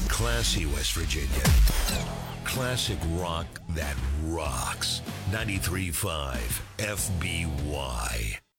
classy West Virginia. Classic rock that rocks. 93.5 FBY.